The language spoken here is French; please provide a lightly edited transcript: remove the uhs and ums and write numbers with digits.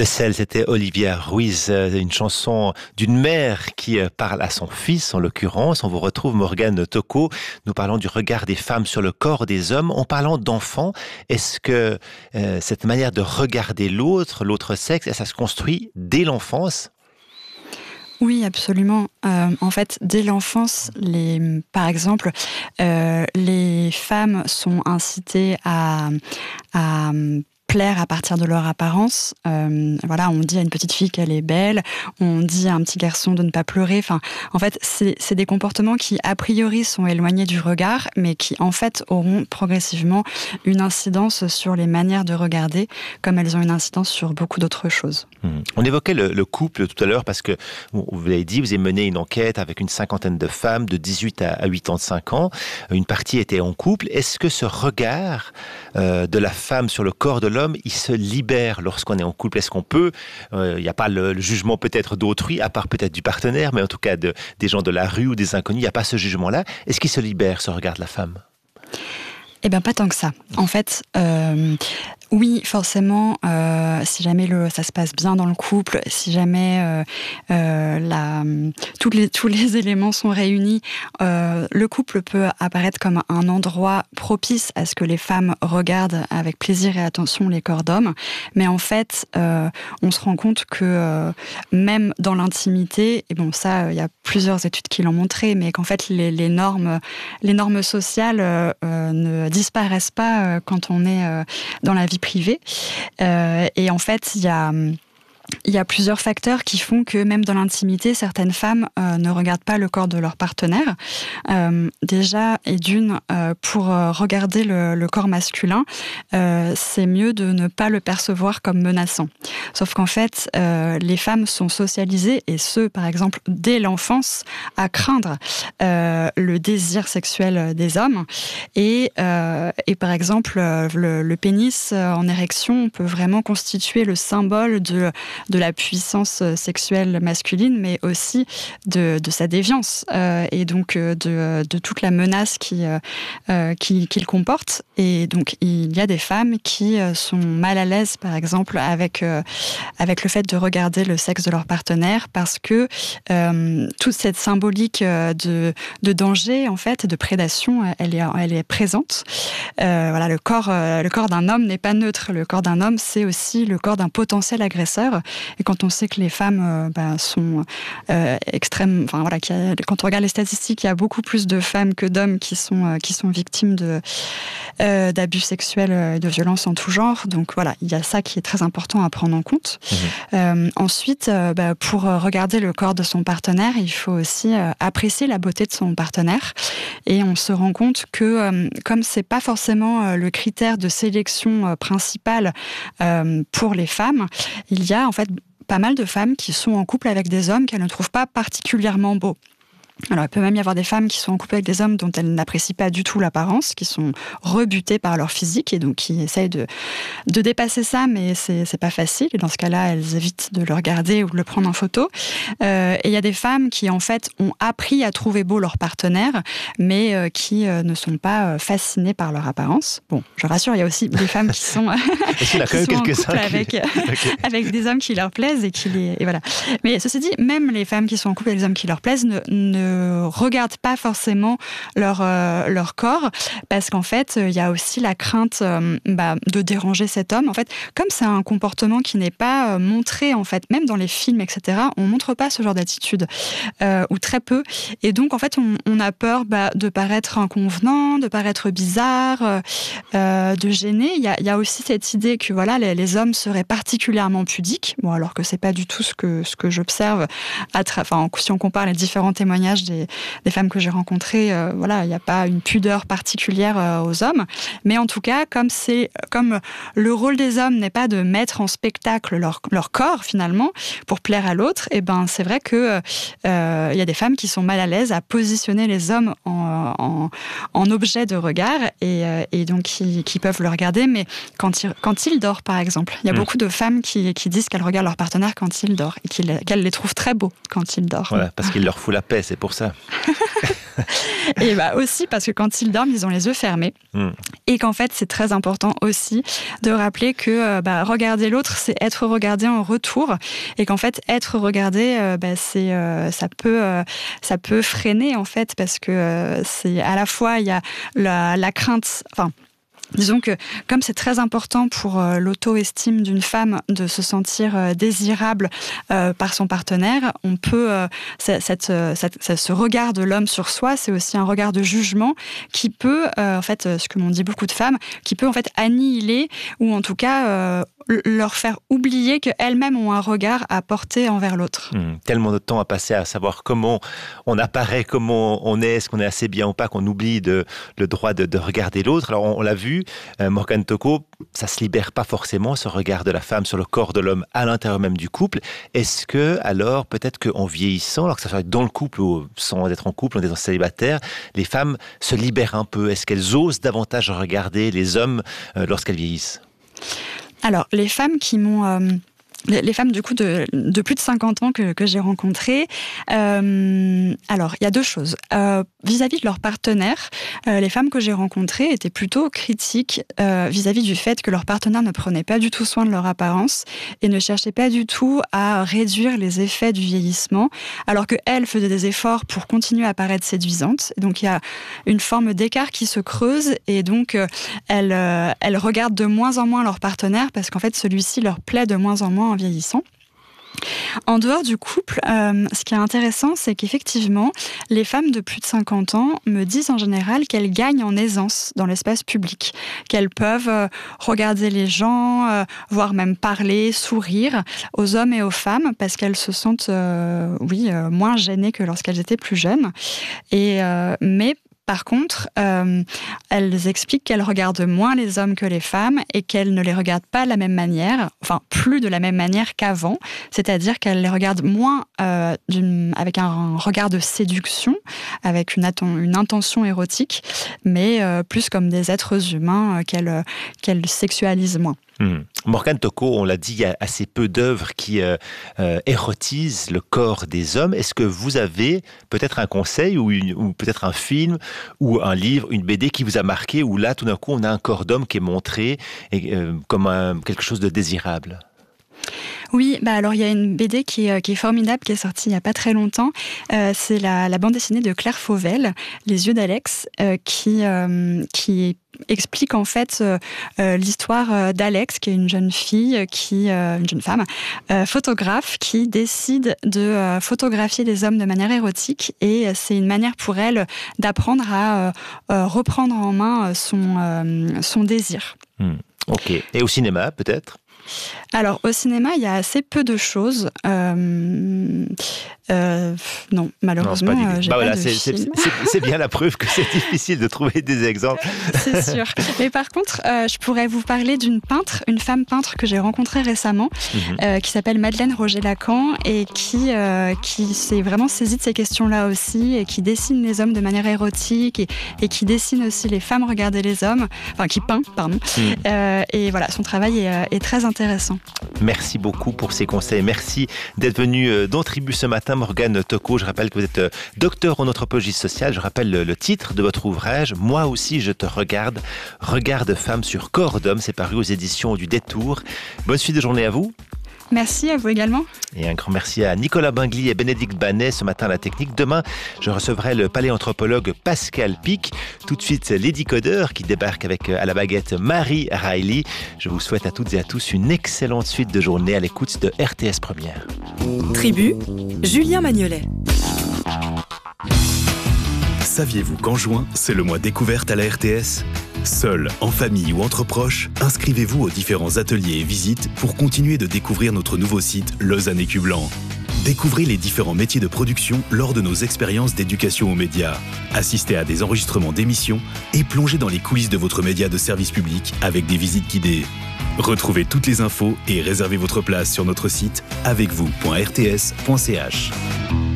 Le sel, c'était Olivia Ruiz, une chanson d'une mère qui parle à son fils, en l'occurrence. On vous retrouve Morgane Tocco. Nous parlons du regard des femmes sur le corps des hommes. En parlant d'enfants, est-ce que cette manière de regarder l'autre sexe, ça se construit dès l'enfance ? Oui, absolument. En fait, dès l'enfance, par exemple, les femmes sont incitées à plaire à partir de leur apparence. Voilà, on dit à une petite fille qu'elle est belle, on dit à un petit garçon de ne pas pleurer. Enfin, en fait, c'est des comportements qui, a priori, sont éloignés du regard, mais qui, en fait, auront progressivement une incidence sur les manières de regarder, comme elles ont une incidence sur beaucoup d'autres choses. On évoquait le couple tout à l'heure, parce que, vous l'avez dit, vous avez mené une enquête avec une cinquantaine de femmes de 18 à 85 ans. Une partie était en couple. Est-ce que ce regard de la femme sur le corps de l'homme, il se libère lorsqu'on est en couple? Est-ce qu'on peut, il n'y a pas le jugement peut-être d'autrui, à part peut-être du partenaire, mais en tout cas des gens de la rue ou des inconnus, il n'y a pas ce jugement-là. Est-ce qu'il se libère, ce regard de la femme? Eh bien, pas tant que ça. En fait, oui, forcément, si jamais ça se passe bien dans le couple, si jamais tous les éléments sont réunis, le couple peut apparaître comme un endroit propice à ce que les femmes regardent avec plaisir et attention les corps d'hommes. Mais en fait, on se rend compte que même dans l'intimité, et bon, ça, il y a plusieurs études qui l'ont montré, mais qu'en fait, les normes sociales ne disparaissent pas quand on est dans la vie privée. Et en fait, il y a plusieurs facteurs qui font que même dans l'intimité, certaines femmes ne regardent pas le corps de leur partenaire. Déjà, et d'une, pour regarder le corps masculin, c'est mieux de ne pas le percevoir comme menaçant. Sauf qu'en fait, les femmes sont socialisées, et ce, par exemple, dès l'enfance, à craindre le désir sexuel des hommes. Et par exemple, le pénis en érection peut vraiment constituer le symbole de la puissance sexuelle masculine, mais aussi de sa déviance et donc de toute la menace qu'il comporte. Et donc, il y a des femmes qui sont mal à l'aise, par exemple, avec le fait de regarder le sexe de leur partenaire, parce que toute cette symbolique de danger, en fait, de prédation, elle est présente. Voilà, le corps d'un homme n'est pas neutre. Le corps d'un homme, c'est aussi le corps d'un potentiel agresseur. Et quand on sait que les femmes sont extrêmes, enfin voilà, quand on regarde les statistiques, il y a beaucoup plus de femmes que d'hommes qui sont victimes d'abus sexuels et de violences en tout genre. Donc voilà, il y a ça qui est très important à prendre en compte. Ensuite, pour regarder le corps de son partenaire, il faut aussi apprécier la beauté de son partenaire. Et on se rend compte que comme c'est pas forcément le critère de sélection principal pour les femmes, il y a en fait pas mal de femmes qui sont en couple avec des hommes qu'elles ne trouvent pas particulièrement beaux. Alors, il peut même y avoir des femmes qui sont en couple avec des hommes dont elles n'apprécient pas du tout l'apparence, qui sont rebutées par leur physique et donc qui essayent de dépasser ça, mais c'est pas facile. Et dans ce cas-là, elles évitent de le regarder ou de le prendre en photo. Et il y a des femmes qui, en fait, ont appris à trouver beau leur partenaire, mais qui ne sont pas fascinées par leur apparence. Bon, je rassure, il y a aussi des femmes qui sont, qui sont en couple avec des hommes qui leur plaisent et voilà. Mais ceci dit, même les femmes qui sont en couple avec des hommes qui leur plaisent ne regardent pas forcément leur corps, parce qu'en fait, il y a aussi la crainte de déranger cet homme. En fait, comme c'est un comportement qui n'est pas montré, en fait, même dans les films, etc., on montre pas ce genre d'attitude, ou très peu. Et donc, en fait, on a peur de paraître inconvenant, de paraître bizarre, de gêner. Il y a aussi cette idée que voilà, les hommes seraient particulièrement pudiques, bon, alors que c'est pas du tout ce que j'observe. Si on compare les différents témoignages des femmes que j'ai rencontrées, voilà, il n'y a pas une pudeur particulière aux hommes, mais en tout cas, comme le rôle des hommes n'est pas de mettre en spectacle leur corps finalement pour plaire à l'autre, et ben c'est vrai que il y a des femmes qui sont mal à l'aise à positionner les hommes en objet de regard et donc qui peuvent le regarder, mais quand il dort par exemple, il y a beaucoup de femmes qui disent qu'elles regardent leur partenaire quand il dort et qu'elles les trouvent très beaux quand il dort. Voilà, parce qu'il leur fout la paix, c'est pour ça. Et aussi parce que quand ils dorment, ils ont les yeux fermés. Et qu'en fait, c'est très important aussi de rappeler que regarder l'autre, c'est être regardé en retour. Et qu'en fait, être regardé, ça peut freiner, en fait, parce que c'est à la fois, il y a la crainte... Disons que comme c'est très important pour l'auto-estime d'une femme de se sentir désirable par son partenaire, on peut ce regard de l'homme sur soi, c'est aussi un regard de jugement qui peut, ce que m'ont dit beaucoup de femmes, qui peut en fait annihiler ou en tout cas leur faire oublier qu'elles-mêmes ont un regard à porter envers l'autre. Tellement de temps à passer à savoir comment on apparaît, comment on est, est-ce qu'on est assez bien ou pas, qu'on oublie le droit de regarder l'autre. Alors on l'a vu, Morgane Tocco, ça se libère pas forcément, ce regard de la femme sur le corps de l'homme à l'intérieur même du couple. Est-ce que, alors, peut-être qu'en vieillissant, alors que ça soit dans le couple ou sans être en couple, en étant célibataire, les femmes se libèrent un peu? Est-ce qu'elles osent davantage regarder les hommes lorsqu'elles vieillissent? Alors, les femmes qui m'ont... les femmes du coup de plus de 50 ans que j'ai rencontrées, alors il y a deux choses. Vis-à-vis de leur partenaire, les femmes que j'ai rencontrées étaient plutôt critiques vis-à-vis du fait que leur partenaire ne prenait pas du tout soin de leur apparence et ne cherchait pas du tout à réduire les effets du vieillissement, alors qu'elles faisaient des efforts pour continuer à paraître séduisantes. Donc il y a une forme d'écart qui se creuse et donc elles regardent de moins en moins leur partenaire parce qu'en fait celui-ci leur plaît de moins en moins en vieillissant. En dehors du couple, ce qui est intéressant, c'est qu'effectivement, les femmes de plus de 50 ans me disent en général qu'elles gagnent en aisance dans l'espace public, qu'elles peuvent regarder les gens, voire même parler, sourire aux hommes et aux femmes, parce qu'elles se sentent, moins gênées que lorsqu'elles étaient plus jeunes. Mais par contre, elles expliquent qu'elles regardent moins les hommes que les femmes et qu'elles ne les regardent pas de la même manière, enfin plus de la même manière qu'avant, c'est-à-dire qu'elles les regardent moins avec un regard de séduction, avec une intention érotique, mais plus comme des êtres humains qu'elles sexualisent moins. Morgane Tocco, on l'a dit, il y a assez peu d'œuvres qui érotisent le corps des hommes. Est-ce que vous avez peut-être un conseil ou peut-être un film ou un livre, une BD qui vous a marqué, où là, tout d'un coup, on a un corps d'homme qui est montré comme quelque chose de désirable? Oui, alors il y a une BD qui est formidable, qui est sortie il n'y a pas très longtemps. C'est la bande dessinée de Claire Fauvel, Les yeux d'Alex, qui explique en fait l'histoire d'Alex, qui est une jeune fille, une jeune femme, photographe, qui décide de photographier les hommes de manière érotique, et c'est une manière pour elle d'apprendre à reprendre en main son désir. Ok. Et au cinéma, peut-être? Alors, au cinéma, il y a assez peu de choses. Non, malheureusement, j'ai pas de film. C'est bien la preuve que c'est difficile de trouver des exemples. C'est sûr. Mais par contre, je pourrais vous parler d'une femme peintre que j'ai rencontrée récemment, qui s'appelle Madeleine Roger-Lacan, et qui s'est vraiment saisie de ces questions-là aussi, et qui dessine les hommes de manière érotique, et qui dessine aussi les femmes regarder les hommes, enfin qui peint, pardon. Et voilà, son travail est très intéressant. Merci beaucoup pour ces conseils. Merci d'être venu dans Tribu ce matin, Morgane Tocco. Je rappelle que vous êtes docteur en anthropologie sociale. Je rappelle le titre de votre ouvrage, Moi aussi je te regarde. Regard de femme sur corps d'homme. C'est paru aux éditions du Détour. Bonne suite de journée à vous. Merci à vous également. Et un grand merci à Nicolas Bingli et Bénédicte Banet ce matin à la technique. Demain, je recevrai le paléanthropologue Pascal Pic. Tout de suite, les décodeurs qui débarquent avec à la baguette Marie Riley. Je vous souhaite à toutes et à tous une excellente suite de journée à l'écoute de RTS Première. Tribu, Julien Magnolet. Saviez-vous qu'en juin, c'est le mois découverte à la RTS ? Seul, en famille ou entre proches, inscrivez-vous aux différents ateliers et visites pour continuer de découvrir notre nouveau site Lausanne Écu Blanc. Découvrez les différents métiers de production lors de nos expériences d'éducation aux médias. Assistez à des enregistrements d'émissions et plongez dans les coulisses de votre média de service public avec des visites guidées. Retrouvez toutes les infos et réservez votre place sur notre site avecvous.rts.ch.